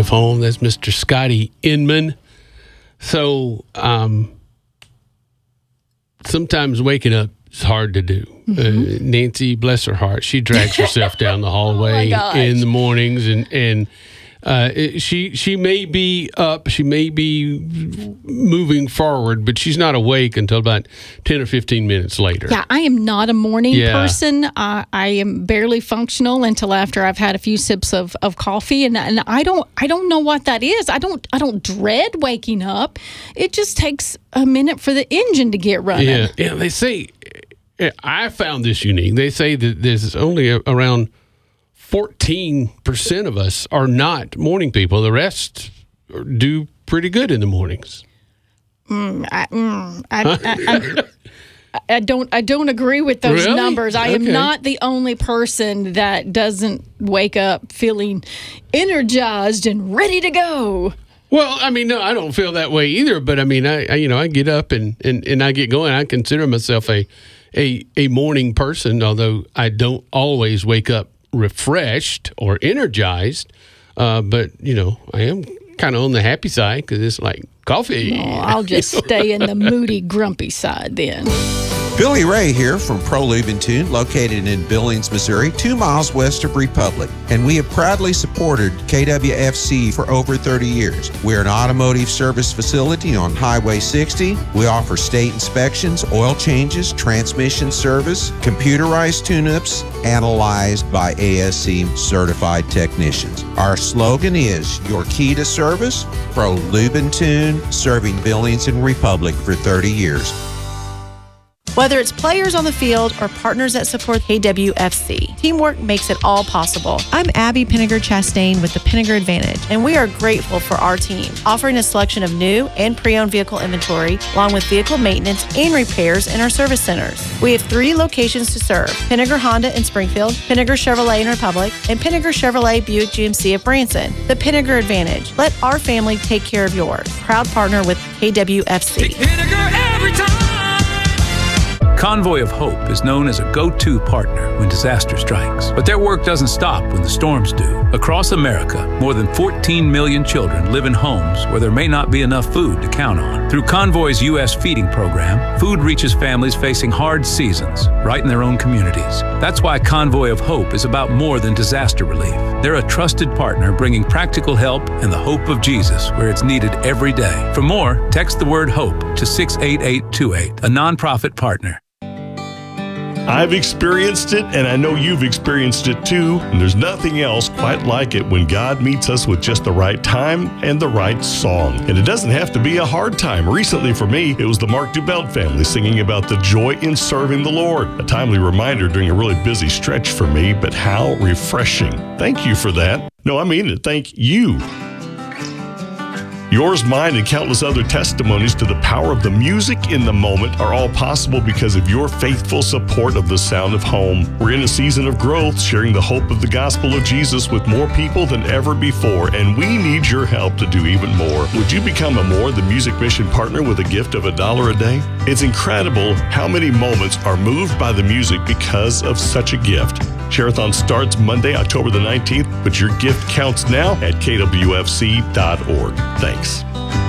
of home. That's Mr. Scotty Inman. So sometimes waking up is hard to do. Nancy, bless her heart, she drags herself down the hallway in the mornings, and she may be up, she may be moving forward, but she's not awake until about 10 or 15 minutes later. Yeah, I am not a morning person. I am barely functional until after I've had a few sips of coffee, and I don't know what that is. I don't dread waking up. It just takes a minute for the engine to get running. Yeah. They say, I found this unique. They say that there's only around 14% of us are not morning people. The rest do pretty good in the mornings. I don't agree with those numbers. I am not the only person that doesn't wake up feeling energized and ready to go. Well, I mean, no, I don't feel that way either. But I mean, I get up and I get going. I consider myself a morning person, although I don't always wake up refreshed or energized. But, I am kind of on the happy side because it's like coffee. No, I'll just stay in the moody, grumpy side then. Billy Ray here from Pro Lube and Tune, located in Billings, Missouri, 2 miles west of Republic. And we have proudly supported KWFC for over 30 years. We're an automotive service facility on Highway 60. We offer state inspections, oil changes, transmission service, computerized tune-ups, analyzed by ASC certified technicians. Our slogan is, your key to service, Pro Lube and Tune, serving Billings and Republic for 30 years. Whether it's players on the field or partners that support KWFC, teamwork makes it all possible. I'm Abby Pinniger Chastain with the Pinniger Advantage, and we are grateful for our team, offering a selection of new and pre-owned vehicle inventory, along with vehicle maintenance and repairs in our service centers. We have 3 locations to serve: Pinniger Honda in Springfield, Pinniger Chevrolet in Republic, and Pinniger Chevrolet Buick GMC of Branson. The Pinniger Advantage. Let our family take care of yours. Proud partner with KWFC. Pinniger every time. Convoy of Hope is known as a go-to partner when disaster strikes. But their work doesn't stop when the storms do. Across America, more than 14 million children live in homes where there may not be enough food to count on. Through Convoy's U.S. feeding program, food reaches families facing hard seasons right in their own communities. That's why Convoy of Hope is about more than disaster relief. They're a trusted partner bringing practical help and the hope of Jesus where it's needed every day. For more, text the word HOPE to 68828, a nonprofit partner. I've experienced it, and I know you've experienced it too, and there's nothing else quite like it when God meets us with just the right time and the right song. And it doesn't have to be a hard time. Recently for me, it was the Mark Dubelt family singing about the joy in serving the Lord. A timely reminder during a really busy stretch for me, but how refreshing. Thank you for that. No, I mean it. Thank you. Yours, mine, and countless other testimonies to the power of the music in the moment are all possible because of your faithful support of the sound of home. We're in a season of growth, sharing the hope of the gospel of Jesus with more people than ever before, and we need your help to do even more. Would you become a More the Music Mission partner with a gift of $1 a day? It's incredible how many moments are moved by the music because of such a gift. Share-a-thon starts Monday, October the 19th, but your gift counts now at kwfc.org. Thanks.